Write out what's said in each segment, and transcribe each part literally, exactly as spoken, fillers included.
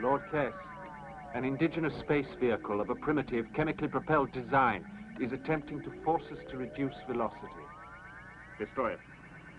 Lord Kess, an indigenous space vehicle of a primitive, chemically propelled design is attempting to force us to reduce velocity. Destroy it.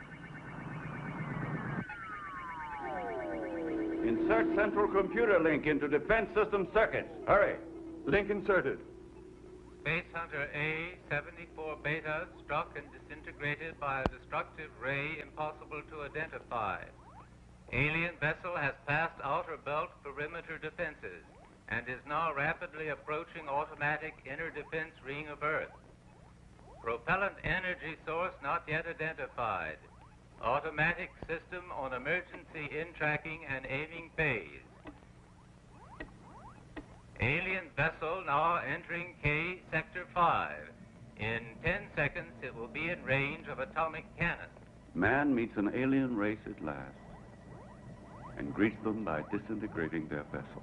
Insert central computer link into defense system circuits. Hurry. Link inserted. Space Hunter A seventy-four Beta struck and disintegrated by a destructive ray impossible to identify. Alien vessel has passed outer belt perimeter defenses and is now rapidly approaching automatic inner defense ring of Earth. Propellant energy source not yet identified. Automatic system on emergency in-tracking and aiming phase. Alien vessel now entering K Sector five. In ten seconds, it will be in range of atomic cannon. Man meets an alien race at last and greets them by disintegrating their vessel.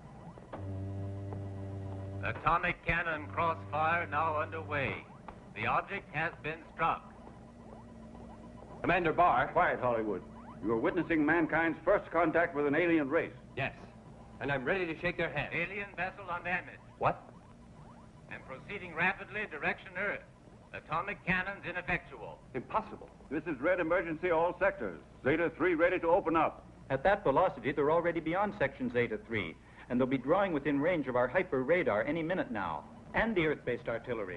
Atomic cannon crossfire now underway. The object has been struck. Commander Barr. Quiet, Hollywood. You are witnessing mankind's first contact with an alien race. Yes, and I'm ready to shake their hand. Alien vessel undamaged. What? And proceeding rapidly direction Earth. Atomic cannons ineffectual. Impossible. This is red emergency all sectors. Zeta three ready to open up. At that velocity, they're already beyond section Zeta three, and they'll be drawing within range of our hyper radar any minute now, and the Earth-based artillery.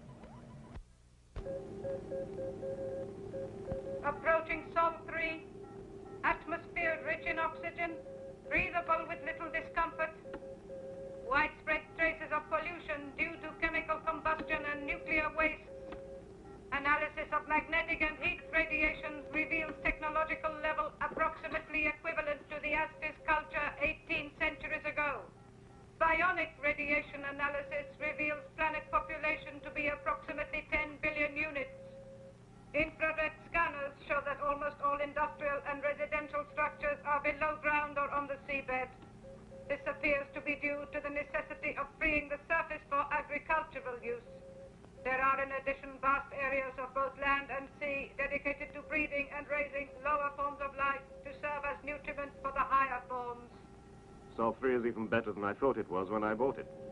Approaching Sol three. Atmosphere rich in oxygen, breathable with little discomfort. Widespread traces of pollution due to chemical combustion and nuclear wastes. Analysis of magnetic and heat radiation reveals technological level approximately equivalent to the Aztec culture eighteen centuries ago. Bionic radiation analysis reveals planet population to be approximately ten billion units. Infrared scanners show that almost all industrial and residential structures are below ground or on the seabed. This appears to be due to the necessity of freeing the surface for agricultural use. There are in addition vast areas of both land and sea dedicated to breeding and raising lower forms of life to serve as nutriment for the higher forms. Sol three is even better than I thought it was when I bought it.